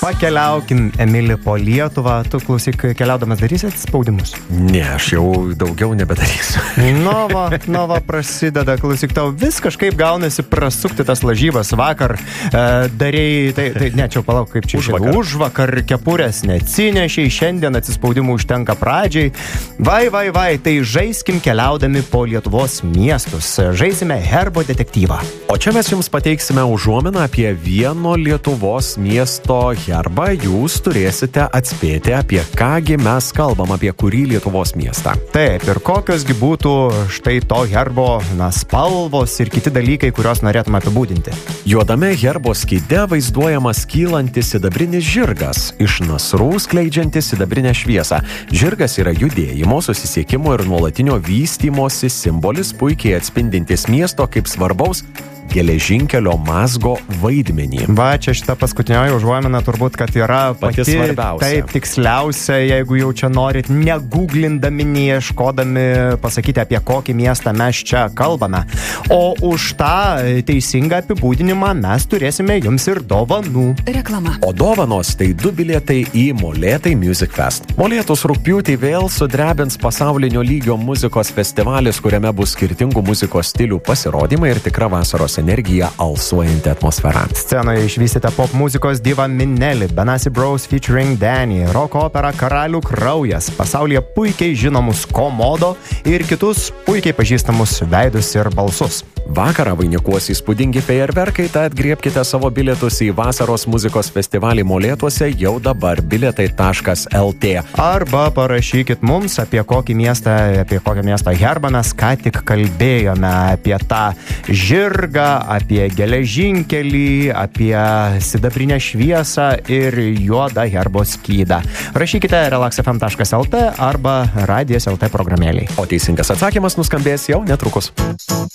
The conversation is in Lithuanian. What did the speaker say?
Pakeliaukim, Emili, po Lietuvą. Tu, klausyk, keliaudamas darysi atsispaudimus? Ne, aš jau daugiau nebedarysiu. Nova prasideda, klausyk, tau vis kažkaip gaunasi prasukti tas lažybas. Vakar darėjai, ne, čia palauk, kaip čia užvakar kepurės neatsinešiai, šiandien atsispaudimų užtenka pradžiai. Vai, tai žaiskim keliaudami po Lietuvos miestus. Žaisime herbo detektyvą. O čia mes jums pateiksime užuominą apie vieno Lietuvos miesto herbą. Jūs turėsite atspėti, apie kągi mes kalbam, apie kurį Lietuvos miestą. Taip, ir kokiosgi būtų štai to herbo spalvos ir kiti dalykai, kuriuos norėtume apibūdinti. Juodame herbo skyde vaizduojamas kylantis sidabrinis žirgas, iš nasrų skleidžiantis sidabrinę šviesą. Žirgas yra judėjimo, susisiekimo ir nuolatinio vystymosi simbolis, puikiai atspindintis miesto kaip svarbaus geležinkelio mazgo vaidmenį. Va, čia šita paskutinioji užuomina turbūt, kad yra pati svarbiausia. Taip, tiksliausia, jeigu jau čia norit, negooglindami, neieškodami pasakyti, apie kokį miestą mes čia kalbame. O už tą teisingą apibūdinimą mes turėsime jums ir dovanų. Reklama. O dovanos tai 2 bilietai į Molėtai Music Fest. Molėtus rugpjūtį vėl sudrebins pasaulinio lygio muzikos festivalis, kuriame bus skirtingų muzikos stilių pasirodymai ir tikra vasaros energija alsuojanti atmosfera. Scenoje išvysite pop muzikos divą Minelį, Benassi Bros featuring Danny, roko opera Karalių kraujas, pasaulyje puikiai žinomus Komodo ir kitus puikiai pažįstamus veidus ir balsus. Vakarą vainikuos įspūdingi fejerverkai, tad griebkite savo bilietus į vasaros muzikos festivalį Molėtuose jau dabar bilietai.lt. Arba parašykit mums, apie kokį miestą herbą mes ką tik kalbėjome, apie tą žirgą, apie geležinkelį, apie sidabrinę šviesą ir juodą herbo skydą. Rašykite relaxfm.lt arba radijas.lt programėliai. O teisingas atsakymas nuskambės jau netrukus.